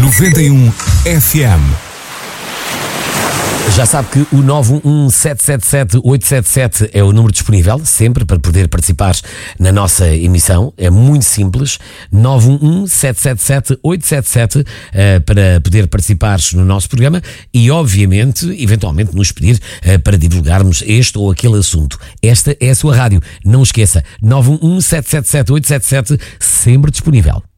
91 FM. Já sabe que o 91777-877 é o número disponível, sempre, para poder participar na nossa emissão. É muito simples. 91777-877 para poder participar no nosso programa e, obviamente, eventualmente nos pedir para divulgarmos este ou aquele assunto. Esta é a sua rádio. Não esqueça, 91777-877, sempre disponível.